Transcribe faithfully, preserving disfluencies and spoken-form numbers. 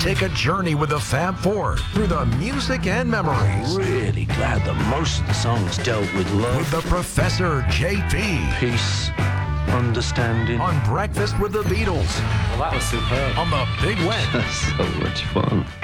Take a journey with the Fab Four through the music and memories. Really glad that most of the songs dealt with love. With the Professor J P. Peace, understanding. On Breakfast with the Beatles. Well, that was superb. On the Big Wet. That's so much fun.